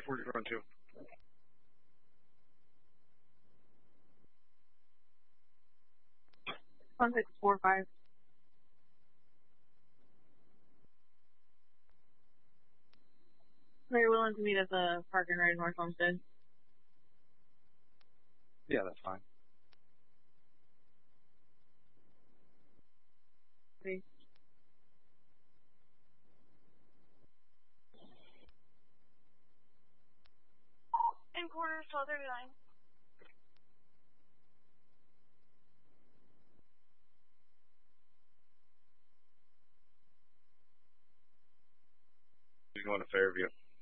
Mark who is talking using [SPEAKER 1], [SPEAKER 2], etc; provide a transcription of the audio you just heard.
[SPEAKER 1] where you run to?
[SPEAKER 2] One 645. Are you willing to meet at the park and ride North Homestead?
[SPEAKER 1] Yeah, that's fine.
[SPEAKER 2] Okay. In corners 1239.
[SPEAKER 1] You're going to Fairview.